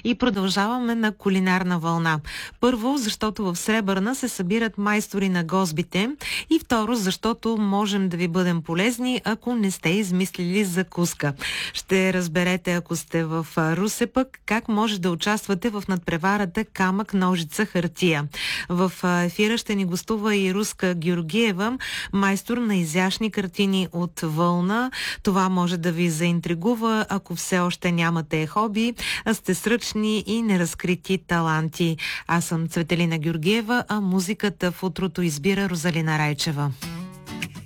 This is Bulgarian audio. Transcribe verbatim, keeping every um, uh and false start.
И продължаваме на кулинарна вълна. Първо, защото в Сребърна се събират майстори на гозбите и второ, защото можем да ви бъдем полезни, ако не сте измислили закуска. Ще разберете, ако сте в Русе пък, как може да участвате в надпреварата камък, ножица, хартия. В ефира ще ни гостува и Руска Георгиева, майстор на изящни картини от вълна. Това може да ви заинтригува, ако все още нямате хоби, а сте сръчни и неразкрити таланти. Аз съм Цветелина Георгиева, а музиката в утрото избира Розалина Райчева.